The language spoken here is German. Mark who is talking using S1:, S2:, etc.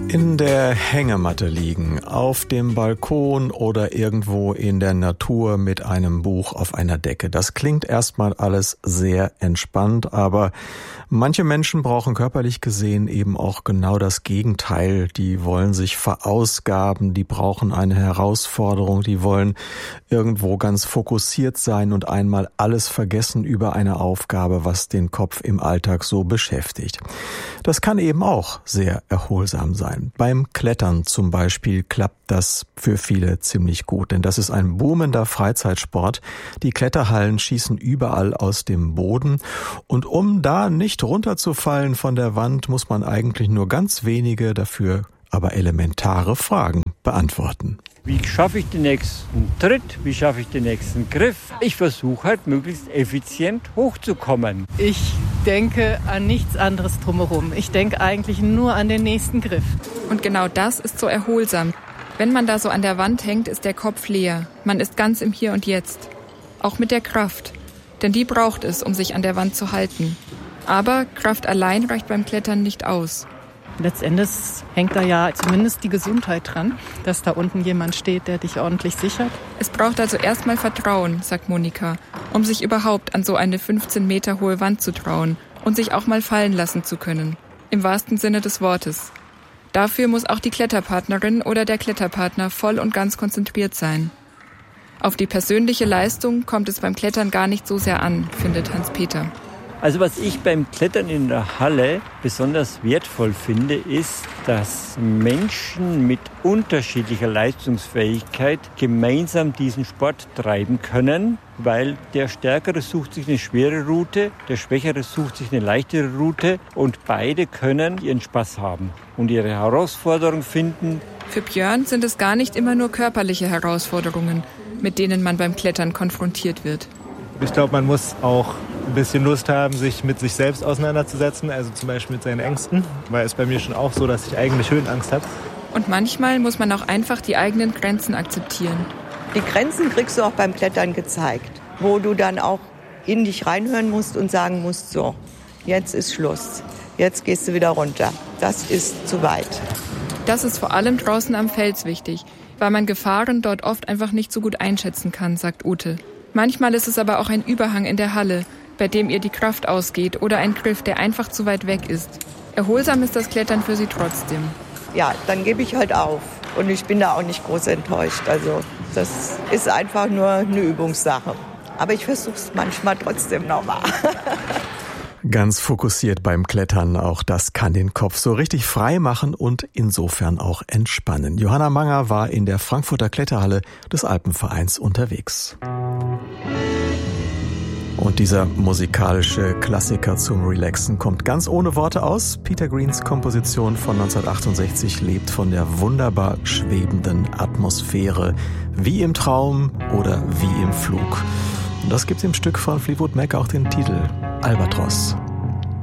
S1: In der Hängematte liegen, auf dem Balkon oder irgendwo in der Natur mit einem Buch auf einer Decke. Das klingt erstmal alles sehr entspannt, aber manche Menschen brauchen körperlich gesehen eben auch genau das Gegenteil. Die wollen sich verausgaben, die brauchen eine Herausforderung, die wollen irgendwo ganz fokussiert sein und einmal alles vergessen über eine Aufgabe, was den Kopf im Alltag so beschäftigt. Das kann eben auch sehr erholsam sein. Beim Klettern zum Beispiel klappt das für viele ziemlich gut, denn das ist ein boomender Freizeitsport. Die Kletterhallen schießen überall aus dem Boden und um da nicht runterzufallen von der Wand, muss man eigentlich nur ganz wenige, dafür aber elementare Fragen beantworten.
S2: Wie schaffe ich den nächsten Tritt? Wie schaffe ich den nächsten Griff? Ich versuche halt möglichst effizient hochzukommen.
S3: Ich denke an nichts anderes drumherum. Ich denke eigentlich nur an den nächsten Griff.
S4: Und genau das ist so erholsam. Wenn man da so an der Wand hängt, ist der Kopf leer. Man ist ganz im Hier und Jetzt. Auch mit der Kraft. Denn die braucht es, um sich an der Wand zu halten. Aber Kraft allein reicht beim Klettern nicht aus.
S3: Letztendlich hängt da ja zumindest die Gesundheit dran, dass da unten jemand steht, der dich ordentlich sichert.
S4: Es braucht also erstmal Vertrauen, sagt Monika, um sich überhaupt an so eine 15 Meter hohe Wand zu trauen und sich auch mal fallen lassen zu können. Im wahrsten Sinne des Wortes. Dafür muss auch die Kletterpartnerin oder der Kletterpartner voll und ganz konzentriert sein. Auf die persönliche Leistung kommt es beim Klettern gar nicht so sehr an, findet Hans-Peter.
S2: Also was ich beim Klettern in der Halle besonders wertvoll finde, ist, dass Menschen mit unterschiedlicher Leistungsfähigkeit gemeinsam diesen Sport treiben können, weil der Stärkere sucht sich eine schwere Route, der Schwächere sucht sich eine leichtere Route und beide können ihren Spaß haben und ihre Herausforderung finden.
S4: Für Björn sind es gar nicht immer nur körperliche Herausforderungen, mit denen man beim Klettern konfrontiert wird.
S5: Ich glaube, man muss auch ein bisschen Lust haben, sich mit sich selbst auseinanderzusetzen, also zum Beispiel mit seinen Ängsten, weil es bei mir schon auch so, dass ich eigentlich Höhenangst habe.
S4: Und manchmal muss man auch einfach die eigenen Grenzen akzeptieren.
S6: Die Grenzen kriegst du auch beim Klettern gezeigt, wo du dann auch in dich reinhören musst und sagen musst, so, jetzt ist Schluss, jetzt gehst du wieder runter, das ist zu weit.
S4: Das ist vor allem draußen am Fels wichtig, weil man Gefahren dort oft einfach nicht so gut einschätzen kann, sagt Ute. Manchmal ist es aber auch ein Überhang in der Halle, bei dem ihr die Kraft ausgeht oder ein Griff, der einfach zu weit weg ist. Erholsam ist das Klettern für sie trotzdem.
S6: Ja, dann gebe ich halt auf und ich bin da auch nicht groß enttäuscht. Also das ist einfach nur eine Übungssache. Aber ich versuche es manchmal trotzdem nochmal.
S1: Ganz fokussiert beim Klettern, auch das kann den Kopf so richtig frei machen und insofern auch entspannen. Johanna Manger war in der Frankfurter Kletterhalle des Alpenvereins unterwegs. Und dieser musikalische Klassiker zum Relaxen kommt ganz ohne Worte aus. Peter Greens Komposition von 1968 lebt von der wunderbar schwebenden Atmosphäre, wie im Traum oder wie im Flug. Und das gibt im Stück von Fleetwood Mac auch den Titel Albatros.